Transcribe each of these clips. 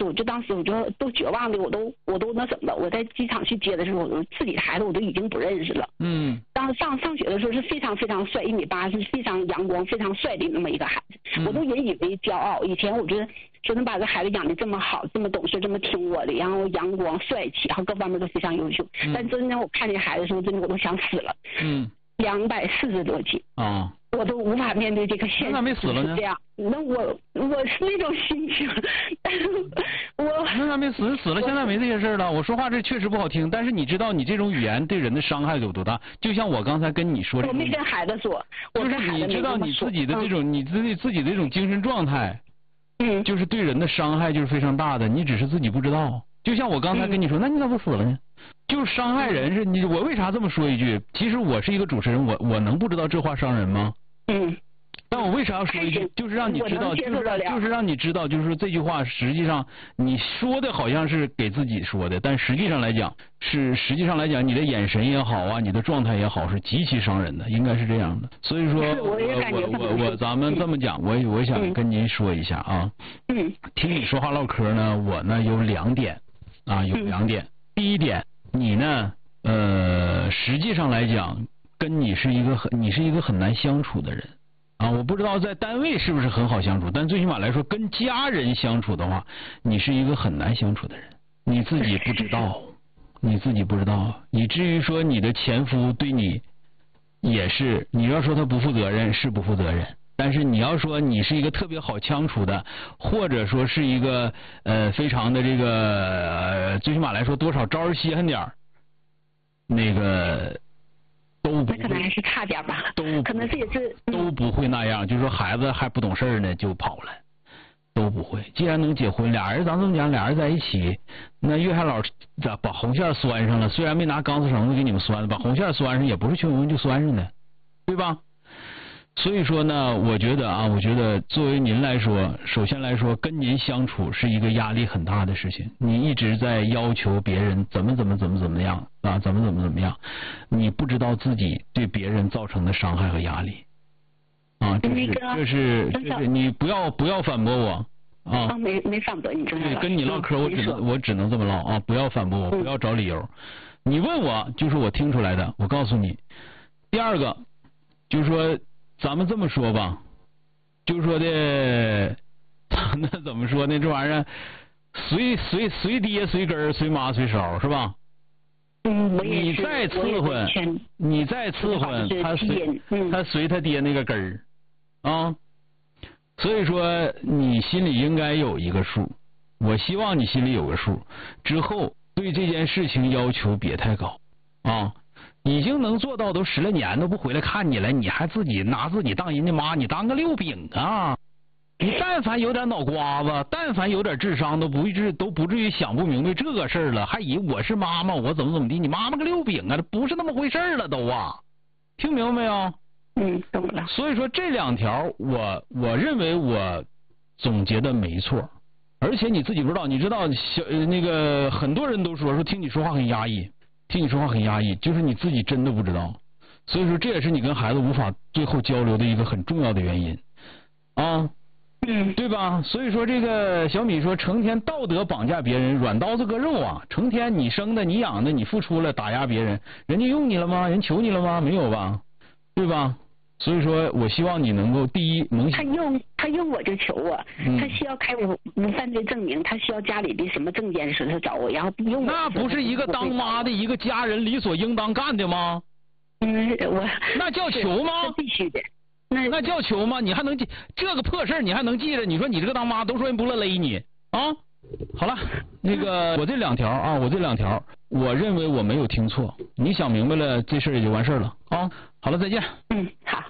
时候，就当时我就都绝望的，我都那什么了。我在机场去接的时候，我自己的孩子我都已经不认识了。当时上学的时候是非常非常帅，1.8米，是非常阳光、非常帅的那么一个孩子，我都引以为骄傲。以前我觉得就能把这孩子养的这么好，这么懂事，这么听我的，然后阳光、帅气，然后各方面都非常优秀。但真的我看见孩子的时候，真的我都想死了。240多斤啊。我都无法面对这个现实。 那没死了呢？ 这样，那我是那种心情，但是那咋没死？死了，现在没这些事儿了。我说话这确实不好听，但是你知道你这种语言对人的伤害有多大？就像我刚才跟你说的， 我没跟孩子说， 就是你知道你自己的这种你自己的这种精神状态，就是对人的伤害就是非常大的，你只是自己不知道。就像我刚才跟你说，那你咋不死了呢？就是伤害人是你，我为啥这么说一句？其实我是一个主持人，我能不知道这话伤人吗？但我为啥要说一句？就是让你知道，就是让你知道，就是说这句话实际上你说的好像是给自己说的，但实际上来讲你的眼神也好啊，你的状态也好，是极其伤人的，应该是这样的。所以说咱们这么讲，我想跟您说一下啊。听你说话唠嗑呢，我呢有2点啊，有2点。第一点，你呢实际上来讲，你是一个很难相处的人。我不知道在单位是不是很好相处，但最起码来说，跟家人相处的话，你是一个很难相处的人，你自己不知道，以至于说你的前夫对你也是，你要说他不负责任是不负责任，但是你要说你是一个特别好相处的，或者说是一个非常的这个最起码来说多少招稀罕点那个。那可能还是差点吧，可能这也是都不会那样，就是说孩子还不懂事呢就跑了，都不会。既然能结婚，俩人咱这么讲，俩人在一起，那岳海老咋把红线拴上了？虽然没拿钢丝绳子给你们拴，把红线拴上也不是轻易就拴上的，对吧？所以说呢，我觉得作为您来说，首先来说跟您相处是一个压力很大的事情。你一直在要求别人怎么样啊，怎么样，你不知道自己对别人造成的伤害和压力啊。这是你不要反驳我啊。 没反驳你， 对，跟你唠嗑我只能这么唠啊，不要反驳我，不要找理由。你问我就是我听出来的，我告诉你。第二个就是说。咱们这么说吧，就是说的，那怎么说呢？这玩意儿随爹随根随妈随勺是吧？你再伺候，他随他爹那个根儿啊。所以说你心里应该有一个数，我希望你心里有个数。之后对这件事情要求别太高啊。已经能做到都10来年都不回来看你了，你还自己拿自己当人家妈，你当个六饼啊！你但凡有点脑瓜子，但凡有点智商，都不至于想不明白这个事儿了，还以为我是妈妈，我怎么地？你妈妈个六饼啊，这不是那么回事了都啊！听明白没有？ 懂了。 所以说这2条，我认为我总结的没错，而且你自己不知道，你知道那个很多人都说听你说话很压抑。听你说话很压抑，就是你自己真的不知道，所以说这也是你跟孩子无法最后交流的一个很重要的原因啊，对吧？所以说这个小米说成天道德绑架别人，软刀子割肉啊，成天你生的你养的你付出了打压别人，人家用你了吗？人求你了吗？没有吧，对吧？所以说我希望你能够第一能他用我就求我，他需要开无犯罪证明，他需要家里的什么证件的时候找我，然后不用我。 那不是一个当妈的一个家人理所应当干的吗？那叫求吗？ 必须的。 那叫求吗？你还能记这个破事你还能记着？你说你这个当妈都说人不乐勒你啊？好了，那个我这2条啊，我认为我没有听错，你想明白了这事也就完事了啊。好了，再见。 好。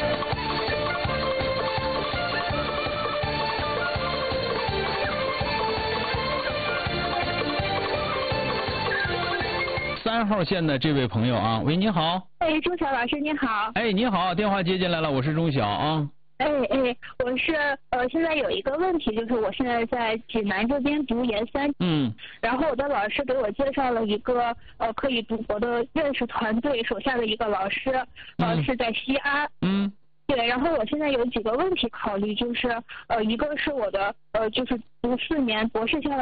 3号线的这位朋友啊，喂，你好。 钟晓老师你好。 你好，电话接进来了，我是钟晓啊。 我是现在有一个问题，就是我现在在济南这边读研3。然后我的老师给我介绍了一个可以读博的认识团队手下的一个老师，是在西安。对，然后我现在有几个问题考虑，就是一个是我的就是读4年博士下来。